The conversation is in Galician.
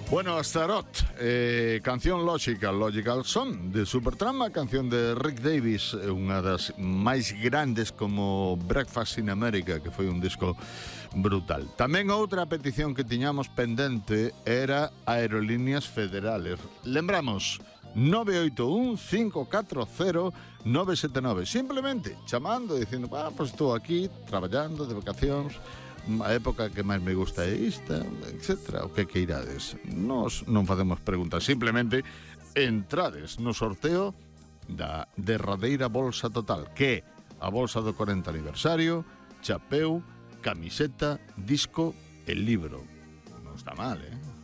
Bueno, Astaroth, canción lógica, Logical Song, de Supertramp, canción de Rick Davies, unha das máis grandes como Breakfast in America, que foi un disco brutal. Tamén outra petición que tiñamos pendente era Aerolíneas Federales. Lembramos, 981-540-979. Simplemente chamando, dicindo, pues estou aquí, traballando de vacacións, a época que máis me gusta é esta, etc. O que queirades. Nos non facemos preguntas, simplemente entrades no sorteo da derradeira bolsa total, que é a bolsa do 40 aniversario, chapeu, camiseta, disco e libro. Non está mal,